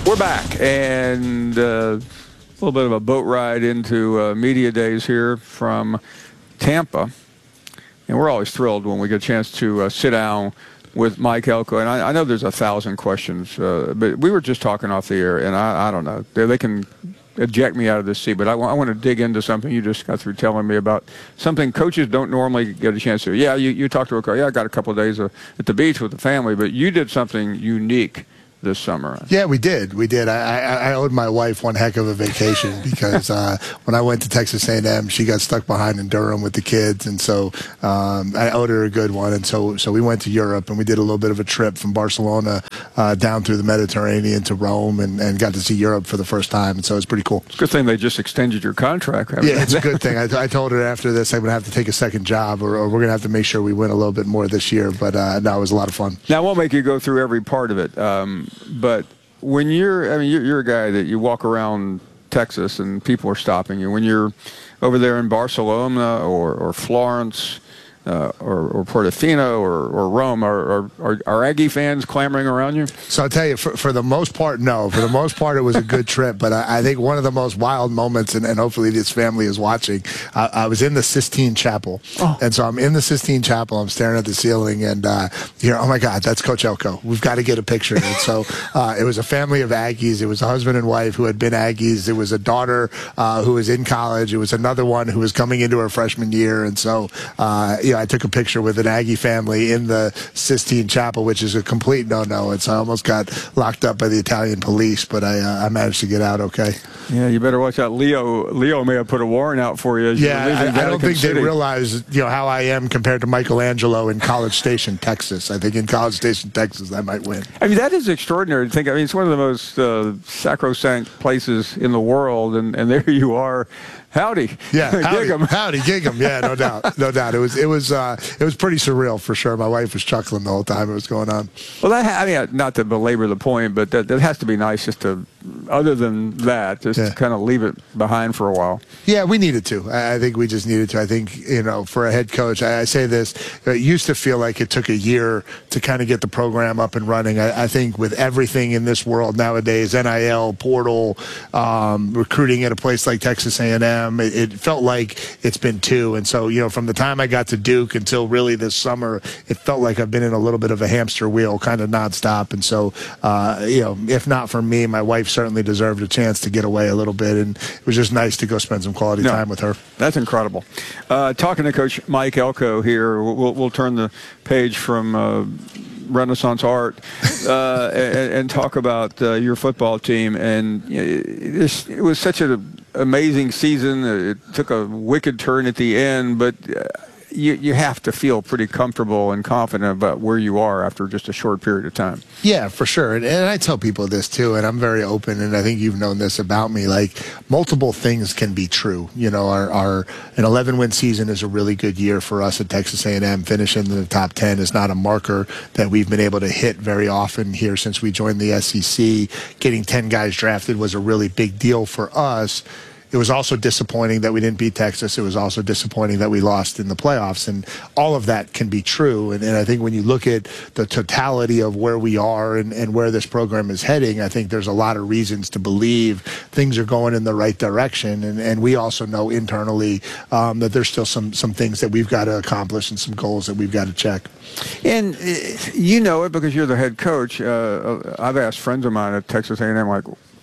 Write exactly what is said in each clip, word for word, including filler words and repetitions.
We're back, and uh, a little bit of a boat ride into uh, media days here from Tampa. And we're always thrilled when we get a chance to uh, sit down with Mike Elko. And I, I know there's a thousand questions, uh, but we were just talking off the air, and I, I don't know. They, they can eject me out of this seat, but I, I want to dig into something you just got through telling me about, something coaches don't normally get a chance to. Yeah, you, you talked to a coach. Yeah, I got a couple of days uh, at the beach with the family, but you did something unique this summer. Yeah, we did. We did. I, I, I owed my wife one heck of a vacation because uh, when I went to Texas A and M, she got stuck behind in Durham with the kids, and so um, I owed her a good one. And so, so we went to Europe, and we did a little bit of a trip from Barcelona uh, down through the Mediterranean to Rome, and, and got to see Europe for the first time. And so it was pretty cool. It's a good thing they just extended your contract. Yeah, it's a good thing. I, I told her after this I'm going to have to take a second job, or, or we're going to have to make sure we win a little bit more this year. But uh, no, it was a lot of fun. Now, I won't make you go through every part of it, um, but when you're, I mean, you're, you're a guy that you walk around Texas and people are stopping you. When you're over there in Barcelona or, or Florence uh, or, or Portofino or, or Rome, are, are, are Aggie fans clamoring around you? So I'll tell you, for, for the most part, no. For the most part, it was a good trip. But I, I think one of the most wild moments, and, and hopefully this family is watching, I, I was in the Sistine Chapel. Oh. And so I'm in the Sistine Chapel. I'm staring at the ceiling, and uh, you know, oh, my God, that's Coach Elko. We've got to get a picture. And so uh, it was a family of Aggies. It was a husband and wife who had been Aggies. It was a daughter uh, who was in college. It was another one who was coming into her freshman year. And so, uh, you know, I took a picture with an Aggie family in the Sistine Chapel, which is a complete no-no. And so I almost got locked up by the Italian police, but I, uh, I managed to get out okay. Yeah, you better watch out. Leo Leo may have put a warrant out for you. As yeah, you I, I don't think City. They realize, you know, how I am compared to Michelangelo in College Station, Texas. I think in College Station, Texas, I might win. I mean, that is extraordinary to think. I mean, it's one of the most uh, sacrosanct places in the world, and, and there you are. Howdy. Yeah, howdy, gig 'em. howdy, gig 'em. Yeah, no doubt, no doubt. It was, it was, uh, it was pretty surreal for sure. My wife was chuckling the whole time it was going on. Well, that, I mean, not to belabor the point, but that, that has to be nice just to, other than that, just yeah. to kind of leave it behind for a while. Yeah, we needed to. I think we just needed to. I think, you know, for a head coach, I, I say this, it used to feel like it took a year to kind of get the program up and running. I, I think with everything in this world nowadays, N I L, portal, um, recruiting at a place like Texas A and M, it, it felt like it's been two. And so, you know, from the time I got to Duke until really this summer, it felt like I've been in a little bit of a hamster wheel, kind of nonstop. And so, uh, you know, if not for me, my wife certainly deserved a chance to get away a little bit. And it was just nice to go spend some quality no, time with her. That's incredible. Uh, talking to Coach Mike Elko here, we'll, we'll turn the page from uh, Renaissance art uh, and, and talk about uh, your football team. And you know, it, it was such an amazing season. It took a wicked turn at the end, but uh, you, you have to feel pretty comfortable and confident about where you are after just a short period of time. Yeah, for sure. And, and I tell people this too, and I'm very open, and I think you've known this about me. Like, multiple things can be true. You know, our, our an eleven win season is a really good year for us at Texas A and M. Finishing in the top ten is not a marker that we've been able to hit very often here since we joined the S E C. Getting ten guys drafted was a really big deal for us. It was also disappointing that we didn't beat Texas. It was also disappointing that we lost in the playoffs. And all of that can be true. And, and I think when you look at the totality of where we are and, and where this program is heading, I think there's a lot of reasons to believe things are going in the right direction. And, and we also know internally um, that there's still some, some things that we've got to accomplish and some goals that we've got to check. And uh, you know it because you're the head coach. Uh, I've asked friends of mine at Texas A and M, like,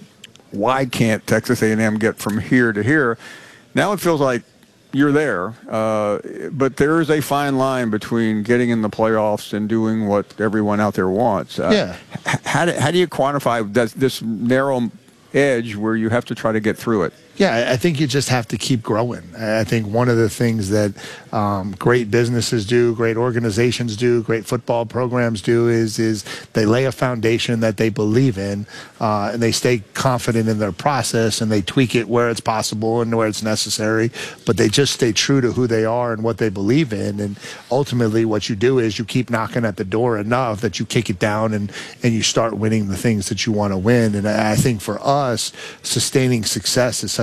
why can't Texas A and M get from here to here? Now it feels like you're there, uh, but there is a fine line between getting in the playoffs and doing what everyone out there wants. Uh, yeah. How do, how do you quantify that, this narrow edge where you have to try to get through it? Yeah, I think you just have to keep growing. I think one of the things that um, great businesses do, great organizations do, great football programs do is is they lay a foundation that they believe in, uh, and they stay confident in their process, and they tweak it where it's possible and where it's necessary, but they just stay true to who they are and what they believe in. And ultimately what you do is you keep knocking at the door enough that you kick it down and, and you start winning the things that you want to win. And I think for us, sustaining success is such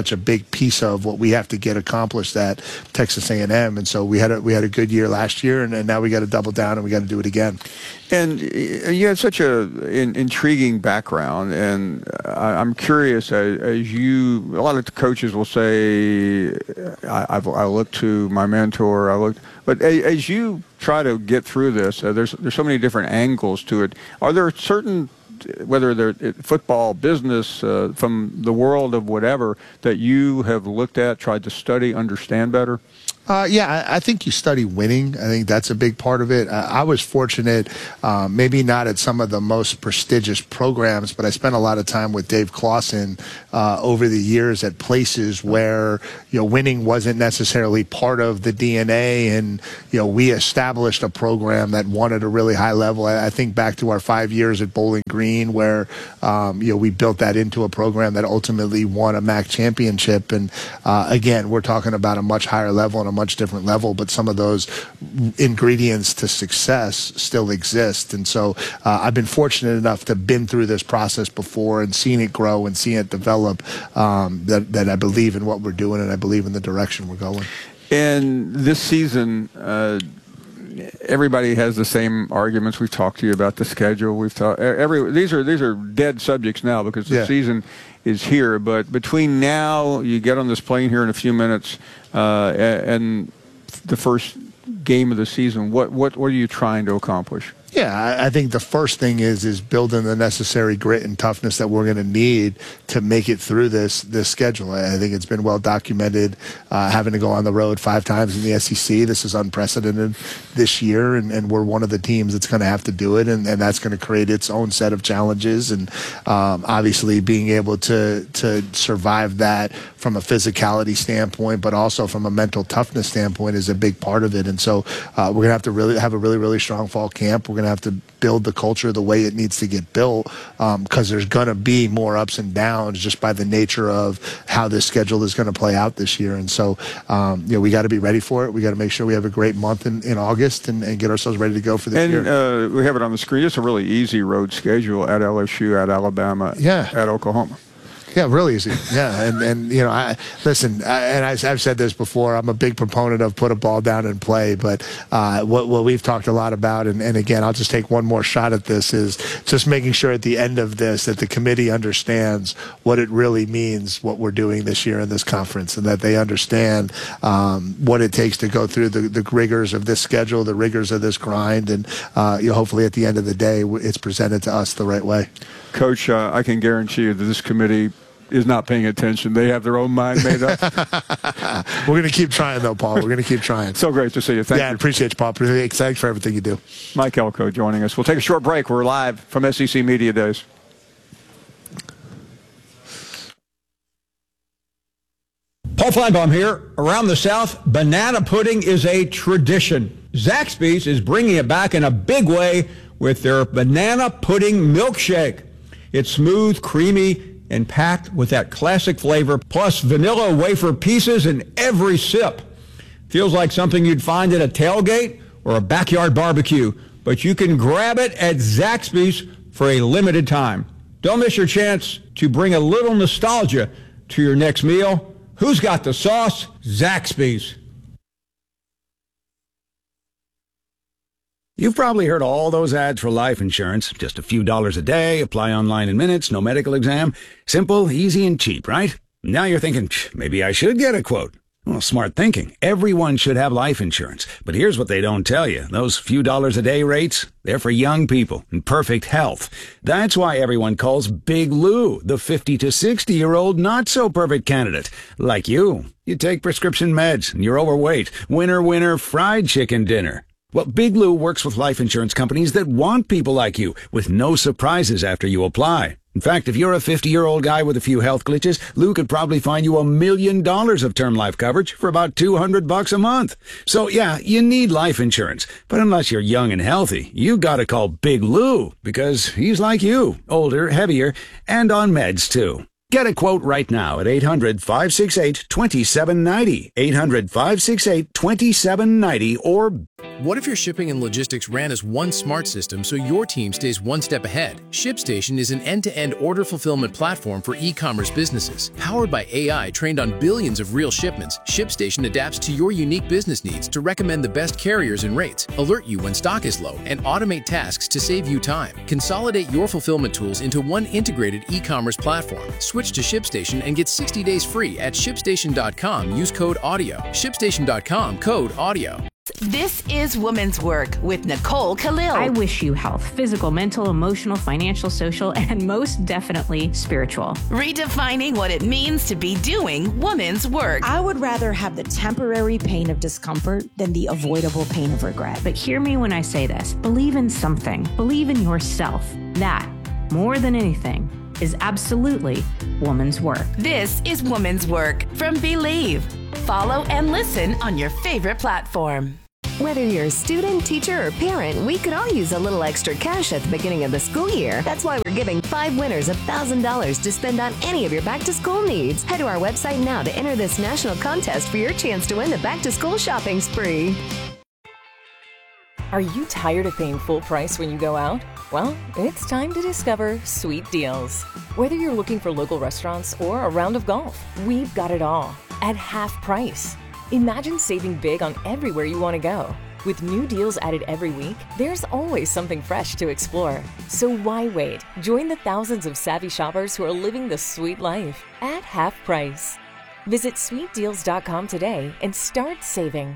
such a big piece of what we have to get accomplished at Texas A and M. And so we had a, we had a good year last year, and, and now we got to double down and we got to do it again. And you had such a in, intriguing background, and I, I'm curious, as, as you, a lot of coaches will say, I, I've, I look to my mentor, I look, but as, as you try to get through this, uh, there's there's so many different angles to it. Are there certain, whether they're football, business, uh, from the world of whatever, that you have looked at, tried to study, understand better? Uh, yeah, I, I think you study winning. I think that's a big part of it. I, I was fortunate, uh, maybe not at some of the most prestigious programs, but I spent a lot of time with Dave Clawson uh, over the years at places where, you know, winning wasn't necessarily part of the D N A, and, you know, we established a program that won at a really high level. I, I think back to our five years at Bowling Green, where, um, you know, we built that into a program that ultimately won a M A C championship. And uh, again, we're talking about a much higher level and a much different level, but some of those ingredients to success still exist. And so uh, I've been fortunate enough to have been through this process before and seen it grow and seen it develop, um, that, that I believe in what we're doing and I believe in the direction we're going. And this season, uh, everybody has the same arguments. We've talked to you about the schedule. We've talked every these are these are dead subjects now because the yeah. season is here. But between now, you get on this plane here in a few minutes, uh, and the first game of the season. What what what are you trying to accomplish? Yeah, I, I think the first thing is is building the necessary grit and toughness that we're going to need to make it through this this schedule. I think it's been well documented, uh, having to go on the road five times in the S E C. This is unprecedented this year, and, and we're one of the teams that's going to have to do it, and, and that's going to create its own set of challenges. And um, obviously, being able to to survive that from a physicality standpoint, but also from a mental toughness standpoint, is a big part of it. And so uh, we're going to have to really have a really really strong fall camp. We're going to have to build the culture the way it needs to get built, because um, there's going to be more ups and downs just by the nature of how this schedule is going to play out this year. And so, um, you know, we got to be ready for it. We got to make sure we have a great month in, in August and, and get ourselves ready to go for this and, year. And uh, we have it on the screen. It's a really easy road schedule at L S U, at Alabama, yeah. at Oklahoma. Yeah, real easy. Yeah, and, and you know, I listen, I, and I, I've said this before, I'm a big proponent of put a ball down and play, but uh, what, what we've talked a lot about, and, and again, I'll just take one more shot at this, is just making sure at the end of this that the committee understands what it really means, what we're doing this year in this conference, and that they understand um, what it takes to go through the, the rigors of this schedule, the rigors of this grind, and uh, you know, hopefully at the end of the day, it's presented to us the right way. Coach, uh, I can guarantee you that this committee is not paying attention. They have their own mind made up. We're going to keep trying, though, Paul. We're going to keep trying. So great to see you. Thank yeah, you. I appreciate you, Paul. Thanks for everything you do. Mike Elko joining us. We'll take a short break. We're live from S E C Media Days. Paul Feinbaum here. Around the South, banana pudding is a tradition. Zaxby's is bringing it back in a big way with their banana pudding milkshake. It's smooth, creamy, and packed with that classic flavor, plus vanilla wafer pieces in every sip. Feels like something you'd find at a tailgate or a backyard barbecue, but you can grab it at Zaxby's for a limited time. Don't miss your chance to bring a little nostalgia to your next meal. Who's got the sauce? Zaxby's. You've probably heard all those ads for life insurance. Just a few dollars a day, apply online in minutes, no medical exam. Simple, easy, and cheap, right? Now you're thinking, maybe I should get a quote. Well, smart thinking. Everyone should have life insurance. But here's what they don't tell you. Those few dollars a day rates, they're for young people in perfect health. That's why everyone calls Big Lou the fifty to sixty-year-old not-so-perfect candidate. Like you. You take prescription meds, and you're overweight. Winner, winner, fried chicken dinner. Well, Big Lou works with life insurance companies that want people like you, with no surprises after you apply. In fact, if you're a fifty-year-old guy with a few health glitches, Lou could probably find you a million dollars of term life coverage for about two hundred bucks a month. So yeah, you need life insurance. But unless you're young and healthy, you gotta call Big Lou, because he's like you, older, heavier, and on meds too. Get a quote right now at eight hundred, five six eight, two seven nine zero, eight hundred, five six eight, two seven nine zero, or What if your shipping and logistics ran as one smart system so your team stays one step ahead? ShipStation is an end-to-end order fulfillment platform for e-commerce businesses. Powered by A I trained on billions of real shipments, ShipStation adapts to your unique business needs to recommend the best carriers and rates, alert you when stock is low, and automate tasks to save you time. Consolidate your fulfillment tools into one integrated e-commerce platform. Switch to ShipStation and get sixty days free at ShipStation dot com. Use code AUDIO. ShipStation dot com, code AUDIO. This is Women's Work with Nicole Khalil. I wish you health, physical, mental, emotional, financial, social, and most definitely spiritual. Redefining what it means to be doing women's work. I would rather have the temporary pain of discomfort than the avoidable pain of regret. But hear me when I say this. Believe in something. Believe in yourself. That, more than anything, is absolutely woman's work. This is Women's Work from Believe. Follow and listen on your favorite platform. Whether you're a student, teacher, or parent, we could all use a little extra cash at the beginning of the school year. That's why we're giving five winners one thousand dollars to spend on any of your back-to-school needs. Head to our website now to enter this national contest for your chance to win the back-to-school shopping spree. Are you tired of paying full price when you go out? Well, it's time to discover Sweet Deals. Whether you're looking for local restaurants or a round of golf, we've got it all at half price. Imagine saving big on everywhere you want to go. With new deals added every week, there's always something fresh to explore. So why wait? Join the thousands of savvy shoppers who are living the sweet life at half price. Visit sweet deals dot com today and start saving.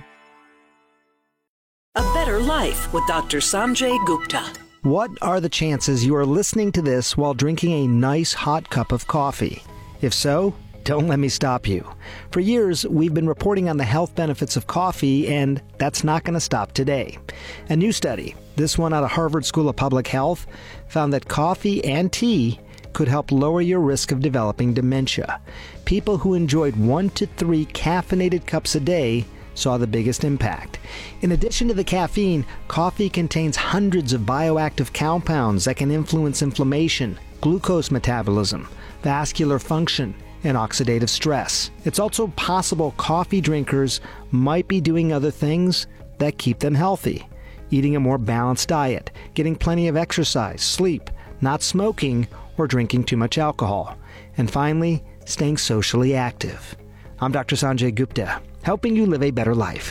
A Better Life with Doctor Sanjay Gupta. What are the chances you are listening to this while drinking a nice hot cup of coffee? If so, don't let me stop you. For years, we've been reporting on the health benefits of coffee, and that's not going to stop today. A new study, this one out of Harvard School of Public Health, found that coffee and tea could help lower your risk of developing dementia. People who enjoyed one to three caffeinated cups a day saw the biggest impact. In addition to the caffeine, coffee contains hundreds of bioactive compounds that can influence inflammation, glucose metabolism, vascular function, and oxidative stress. It's also possible coffee drinkers might be doing other things that keep them healthy. Eating a more balanced diet, getting plenty of exercise, sleep, not smoking, or drinking too much alcohol. And finally, staying socially active. I'm Doctor Sanjay Gupta, helping you live a better life.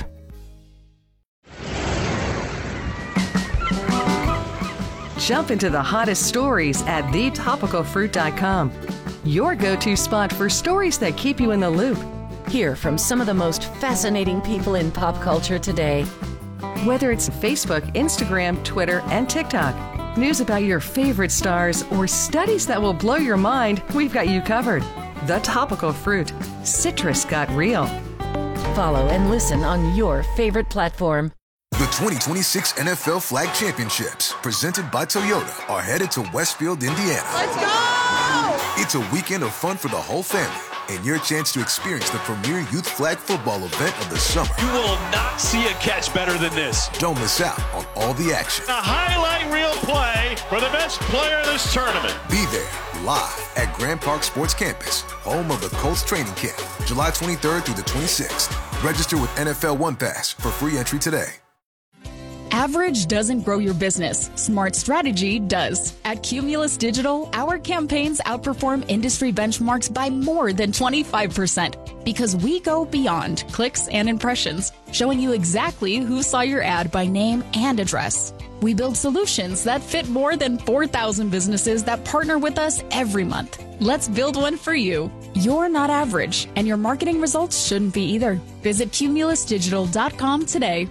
Jump into the hottest stories at the topical fruit dot com. Your go-to spot for stories that keep you in the loop. Hear from some of the most fascinating people in pop culture today. Whether it's Facebook, Instagram, Twitter, and TikTok, news about your favorite stars, or studies that will blow your mind, we've got you covered. The Topical Fruit. Citrus got real. Follow and listen on your favorite platform. The twenty twenty-six N F L Flag Championships, presented by Toyota, are headed to Westfield, Indiana. Let's go! It's a weekend of fun for the whole family and your chance to experience the premier youth flag football event of the summer. You will not see a catch better than this. Don't miss out on all the action. A highlight reel play for the best player in this tournament. Be there live at Grand Park Sports Campus, home of the Colts training camp, July twenty-third through the twenty-sixth. Register with N F L One Pass for free entry today. Average doesn't grow your business. Smart strategy does. At Cumulus Digital, our campaigns outperform industry benchmarks by more than twenty-five percent because we go beyond clicks and impressions, showing you exactly who saw your ad by name and address. We build solutions that fit more than four thousand businesses that partner with us every month. Let's build one for you. You're not average, and your marketing results shouldn't be either. Visit cumulus digital dot com today.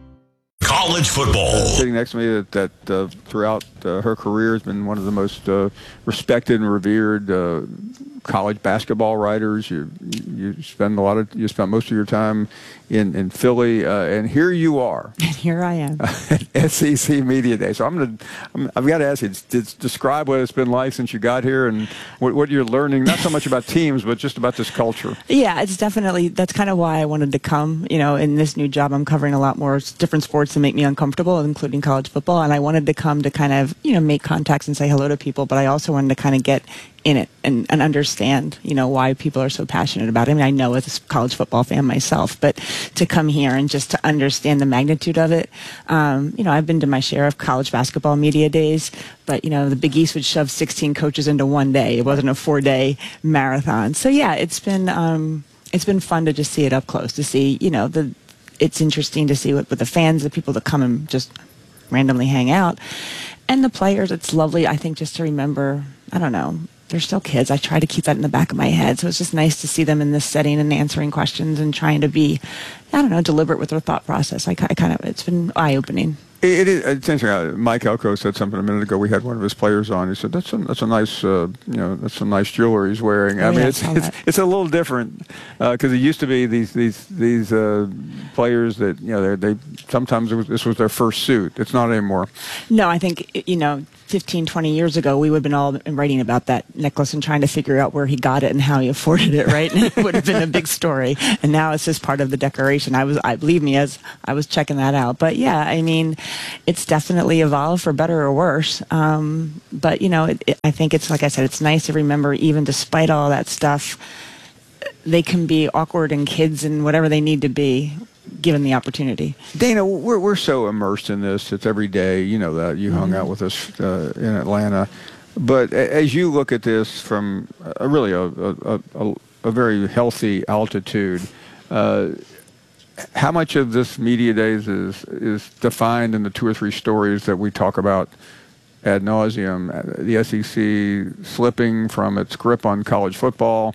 College football. Uh, sitting next to me that, that uh, throughout uh, her career has been one of the most uh, respected and revered uh, college basketball writers. You you spend a lot of you spent most of your time in in Philly, uh, and here you are. And here I am at S E C Media Day. So I'm gonna I'm, I've got to ask you to describe what it's been like since you got here and what, what you're learning, not so much about teams, but just about this culture. Yeah, it's definitely that's kind of why I wanted to come. You know, in this new job, I'm covering a lot more different sports that make me uncomfortable, including college football, and I wanted to come to kind of you know make contacts and say hello to people, but I also wanted to kind of get in it and, and understand, you know, why people are so passionate about it. I mean, I know as a college football fan myself, but to come here and just to understand the magnitude of it, um, you know, I've been to my share of college basketball media days, but, you know, the Big East would shove sixteen coaches into one day. It wasn't a four-day marathon. So, yeah, it's been um, it's been fun to just see it up close, to see, you know, the it's interesting to see what with the fans, the people that come and just randomly hang out, and the players. It's lovely, I think, just to remember, I don't know, they're still kids. I try to keep that in the back of my head. So it's just nice to see them in this setting and answering questions and trying to be, I don't know, deliberate with their thought process. I, I kind of, it's been eye-opening. It, it is. It's interesting. Uh, Mike Elko said something a minute ago. We had one of his players on. He said, "That's a that's a nice, uh, you know, that's some nice jewelry he's wearing." Oh, I mean, yeah, it's, I it's it's a little different because uh, it used to be these these these uh, players that, you know, they they sometimes it was, this was their first suit. It's not anymore. No, I think, you know, fifteen, twenty years ago, we would have been all writing about that necklace and trying to figure out where he got it and how he afforded it, right? And it would have been a big story. And now it's just part of the decoration. I was, I believe me, as I was checking that out. But yeah, I mean, it's definitely evolved for better or worse. Um, but, you know, it, it, I think it's, like I said, it's nice to remember, even despite all that stuff, they can be awkward and kids and whatever they need to be, given the opportunity. Dana, we're we're so immersed in this. It's every day. You know that. You mm-hmm. hung out with us uh, in Atlanta. But as you look at this from a, really a, a, a, a very healthy altitude, uh, how much of this media days is is defined in the two or three stories that we talk about ad nauseum? The S E C slipping from its grip on college football,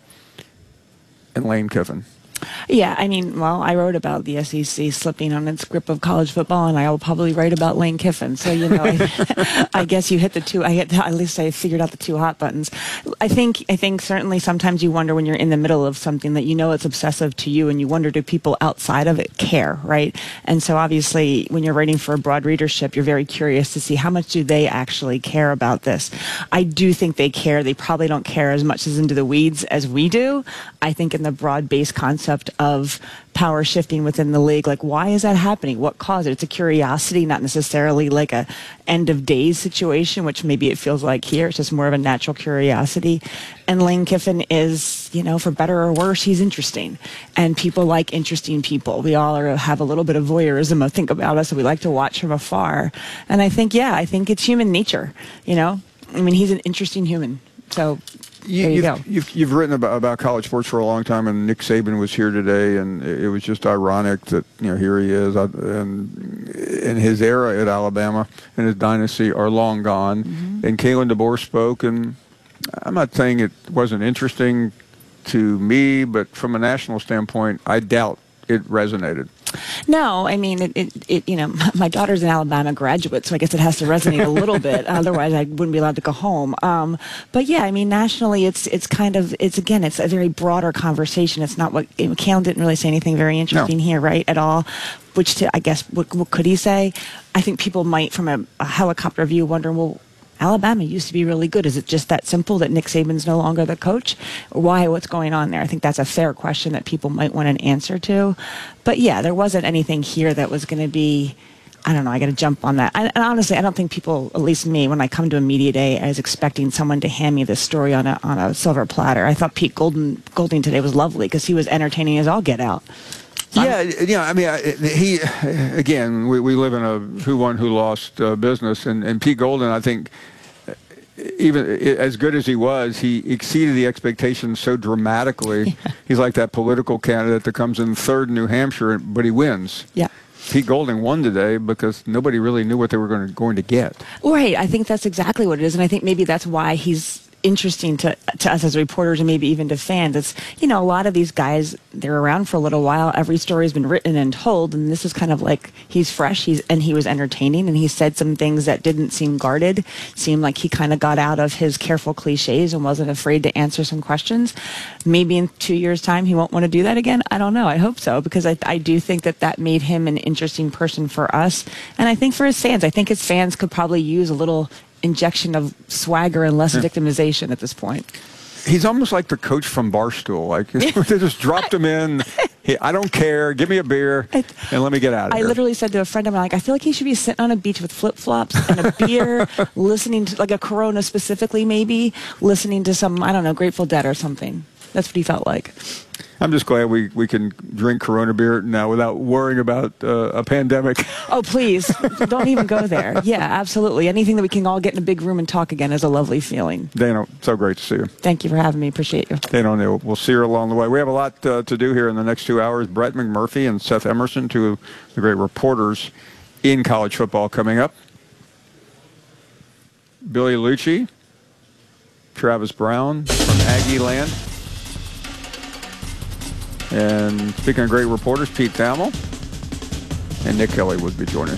and Lane Kiffin. Yeah, I mean, well, I wrote about the S E C slipping on its grip of college football, and I will probably write about Lane Kiffin. So, you know, I, I guess you hit the two. I hit at least I figured out the two hot buttons. I think I think certainly sometimes you wonder when you're in the middle of something that you know it's obsessive to you, and you wonder, do people outside of it care, right? And so obviously, when you're writing for a broad readership, you're very curious to see how much do they actually care about this. I do think they care. They probably don't care as much as into the weeds as we do. I think in the broad-based concept of power shifting within the league, like, why is that happening? What caused it? It's a curiosity, not necessarily like a end of days situation, which maybe it feels like here. It's just more of a natural curiosity. And Lane Kiffin is, you know, for better or worse, he's interesting. And people like interesting people. We all are, have a little bit of voyeurism of think about us, and we like to watch from afar. And I think, yeah, I think it's human nature, you know? I mean, he's an interesting human. So You, there you you've, go. You've, you've written about, about college sports for a long time, and Nick Saban was here today, and it was just ironic that, you know, here he is, and in his era at Alabama and his dynasty are long gone. Mm-hmm. And Kalen DeBoer spoke, and I'm not saying it wasn't interesting to me, but from a national standpoint, I doubt it resonated. No, I mean, it, it, it, you know, my daughter's an Alabama graduate, so I guess it has to resonate a little bit. Otherwise, I wouldn't be allowed to go home. Um, but yeah, I mean, nationally, it's it's kind of, it's again, it's a very broader conversation. It's not what, Kalen didn't really say anything very interesting no. here, right, at all. Which, to, I guess, what, what could he say? I think people might, from a, a helicopter view, wonder, well, Alabama used to be really good. Is it just that simple that Nick Saban's no longer the coach? Or why? What's going on there? I think that's a fair question that people might want an answer to. But yeah, there wasn't anything here that was going to be, I don't know, I got to jump on that. And, and honestly, I don't think people, at least me, when I come to a media day, I was expecting someone to hand me this story on a on a silver platter. I thought Pete Golden, Golding today was lovely because he was entertaining as all get out. Yeah, yeah. I mean, he again. We, we live in a who won, who lost uh, business, and, and Pete Golden, I think, even as good as he was, he exceeded the expectations so dramatically. Yeah. He's like that political candidate that comes in third in New Hampshire, but he wins. Yeah. Pete Golding won today because nobody really knew what they were going to, going to get. Right. I think that's exactly what it is, and I think maybe that's why he's interesting to to us as reporters and maybe even to fans. It's, you know, a lot of these guys, they're around for a little while. Every story's been written and told, and this is kind of like he's fresh, he's and he was entertaining, and he said some things that didn't seem guarded, seemed like he kind of got out of his careful cliches and wasn't afraid to answer some questions. Maybe in two years' time he won't want to do that again. I don't know. I hope so, because I, I do think that that made him an interesting person for us, and I think for his fans. I think his fans could probably use a little injection of swagger and less yeah. victimization at this point. He's almost like the coach from Barstool. Like they just dropped him in, He, I don't care. Give me a beer and let me get out of I here. literally said to a friend of mine, like, I feel like he should be sitting on a beach with flip-flops and a beer, listening to, like a Corona specifically maybe, listening to some, I don't know, Grateful Dead or something. That's what he felt like. I'm just glad we, we can drink Corona beer now without worrying about uh, a pandemic. Oh, please, don't even go there. Yeah, absolutely. Anything that we can all get in a big room and talk again is a lovely feeling. Dana, so great to see you. Thank you for having me. Appreciate you. Dana O'Neill, we'll see her along the way. We have a lot uh, to do here in the next two hours. Brett McMurphy and Seth Emerson, two of the great reporters in college football coming up. Billy Lucci, Travis Brown from Aggie Land. And speaking of great reporters, Pete Thamel and Nick Kelly would be joining us.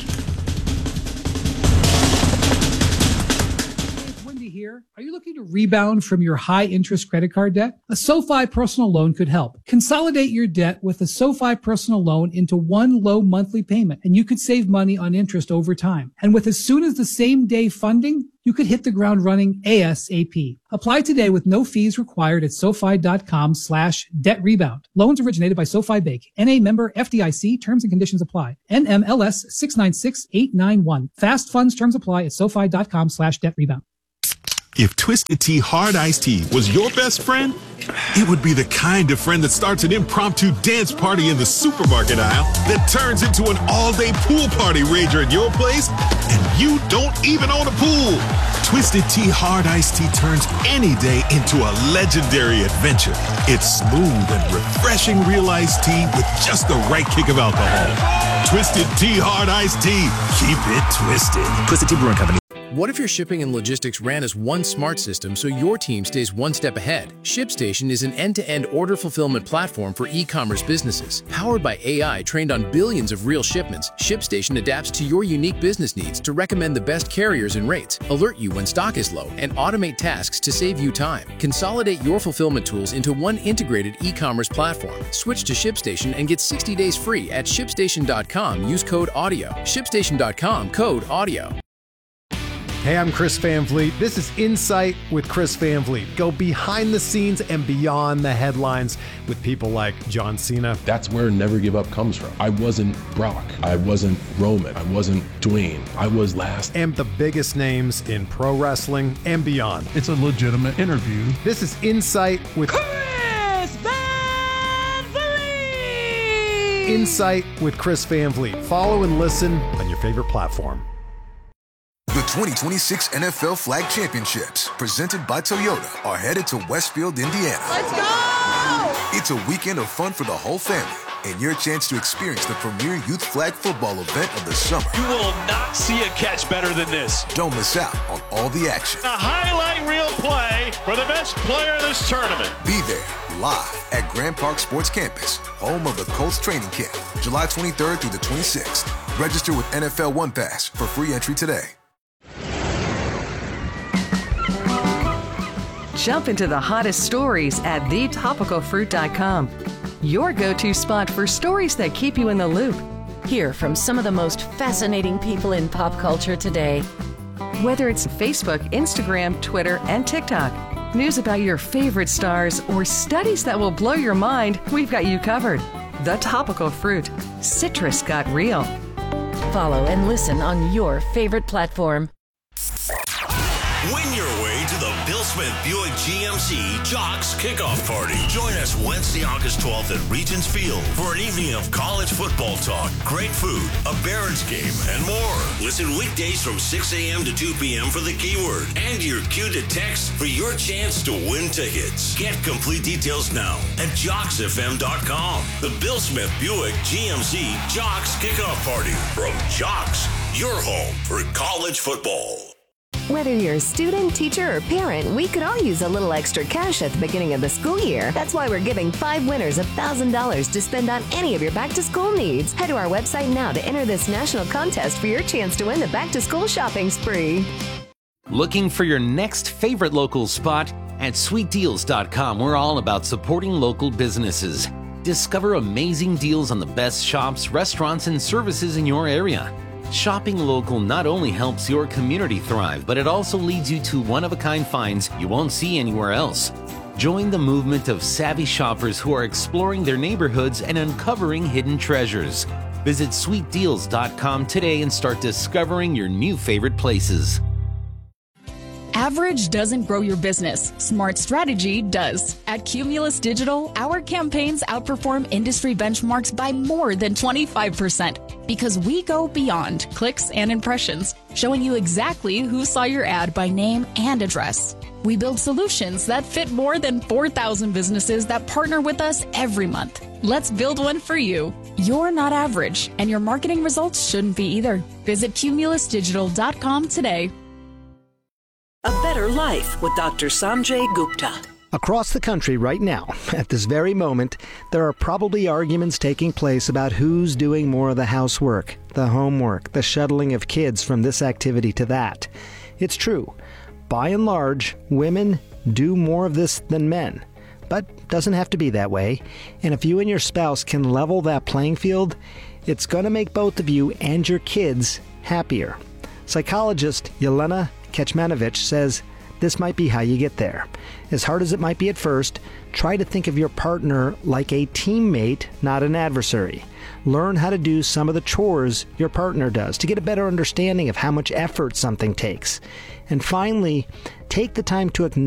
It's Wendy here. Are you looking to rebound from your high-interest credit card debt? A SoFi personal loan could help. Consolidate your debt with a SoFi personal loan into one low monthly payment, and you could save money on interest over time. And with as soon as the same day funding, you could hit the ground running ASAP. Apply today with no fees required at SoFi.com slash debt rebound. Loans originated by SoFi Bank. N A member F D I C. Terms and conditions apply. N M L S six nine six eight nine one. Fast funds terms apply at SoFi.com slash debt rebound. If Twisted Tea Hard Iced Tea was your best friend, it would be the kind of friend that starts an impromptu dance party in the supermarket aisle that turns into an all-day pool party rager at your place, and you don't even own a pool. Twisted Tea Hard Iced Tea turns any day into a legendary adventure. It's smooth and refreshing real iced tea with just the right kick of alcohol. Twisted Tea Hard Iced Tea. Keep it twisted. Twisted Tea Brewing Company. What if your shipping and logistics ran as one smart system so your team stays one step ahead? ShipStation is an end-to-end order fulfillment platform for e-commerce businesses. Powered by A I trained on billions of real shipments, ShipStation adapts to your unique business needs to recommend the best carriers and rates, alert you when stock is low, and automate tasks to save you time. Consolidate your fulfillment tools into one integrated e-commerce platform. Switch to ShipStation and get sixty days free at ShipStation dot com. Use code AUDIO. ShipStation dot com, code AUDIO. Hey, I'm Chris Van Vliet. This is Insight with Chris Van Vliet. Go behind the scenes and beyond the headlines with people like John Cena. That's where Never Give Up comes from. I wasn't Brock. I wasn't Roman. I wasn't Dwayne. I was last. And the biggest names in pro wrestling and beyond. It's a legitimate interview. This is Insight with Chris Van Vliet. Insight with Chris Van Vliet. Follow and listen on your favorite platform. The twenty twenty-six N F L Flag Championships, presented by Toyota, are headed to Westfield, Indiana. Let's go! It's a weekend of fun for the whole family and your chance to experience the premier youth flag football event of the summer. You will not see a catch better than this. Don't miss out on all the action. A highlight reel play for the best player in this tournament. Be there live at Grand Park Sports Campus, home of the Colts training camp, July twenty-third through the twenty-sixth. Register with N F L One Pass for free entry today. Jump into the hottest stories at the topical fruit dot com. Your go-to spot for stories that keep you in the loop. Hear from some of the most fascinating people in pop culture today. Whether it's Facebook, Instagram, Twitter, and TikTok, news about your favorite stars, or studies that will blow your mind, we've got you covered. The Topical Fruit. Citrus got real. Follow and listen on your favorite platform. Win your way to the Bill Smith Buick G M C Jocks Kickoff Party. Join us Wednesday, August twelfth at Regents Field for an evening of college football talk, great food, a Barons game, and more. Listen weekdays from six a.m. to two p.m. for the keyword and your cue to text for your chance to win tickets. Get complete details now at jocks f m dot com. The Bill Smith Buick G M C Jocks Kickoff Party from Jocks, your home for college football. Whether you're a student, teacher, or parent, we could all use a little extra cash at the beginning of the school year. That's why we're giving five winners one thousand dollars to spend on any of your back-to-school needs. Head to our website now to enter this national contest for your chance to win the back-to-school shopping spree. Looking for your next favorite local spot? At sweet deals dot com, we're all about supporting local businesses. Discover amazing deals on the best shops, restaurants, and services in your area. Shopping local not only helps your community thrive, but it also leads you to one-of-a-kind finds you won't see anywhere else. Join the movement of savvy shoppers who are exploring their neighborhoods and uncovering hidden treasures. Visit sweet deals dot com today and start discovering your new favorite places. Average doesn't grow your business. Smart strategy does. At Cumulus Digital, our campaigns outperform industry benchmarks by more than twenty-five percent because we go beyond clicks and impressions, showing you exactly who saw your ad by name and address. We build solutions that fit more than four thousand businesses that partner with us every month. Let's build one for you. You're not average, and your marketing results shouldn't be either. Visit Cumulus Digital dot com today. A Better Life with Doctor Sanjay Gupta. Across the country right now, at this very moment, there are probably arguments taking place about who's doing more of the housework, the homework, the shuttling of kids from this activity to that. It's true. By and large, women do more of this than men. But doesn't have to be that way. And if you and your spouse can level that playing field, it's going to make both of you and your kids happier. Psychologist Yelena Kecmanovic says this might be how you get there. As hard as it might be at first, try to think of your partner like a teammate, not an adversary. Learn how to do some of the chores your partner does to get a better understanding of how much effort something takes. And finally, take the time to acknowledge